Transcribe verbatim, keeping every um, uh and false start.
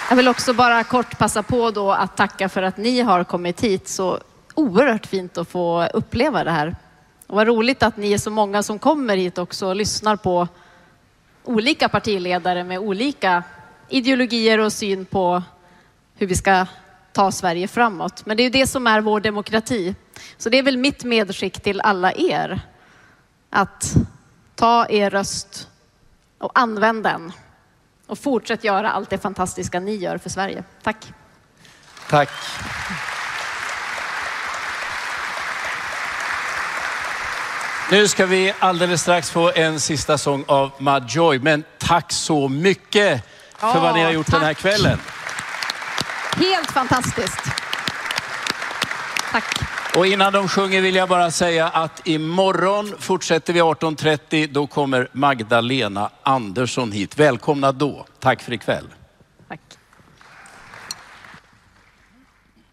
Jag vill också bara kort passa på då att tacka för att ni har kommit hit. Så oerhört fint att få uppleva det här. Och vad roligt att ni är så många som kommer hit också och lyssnar på olika partiledare med olika ideologier och syn på hur vi ska ta Sverige framåt. Men det är ju det som är vår demokrati. Så det är väl mitt medskick till alla er. Att ta er röst och använd den. Och fortsätt göra allt det fantastiska ni gör för Sverige. Tack. Tack. Nu ska vi alldeles strax få en sista sång av Madjoy. Men tack så mycket för ja, vad ni har gjort tack. Den här kvällen. Helt fantastiskt. Tack. Och innan de sjunger vill jag bara säga att imorgon fortsätter vi arton trettio. Då kommer Magdalena Andersson hit. Välkomna då. Tack för ikväll. Tack.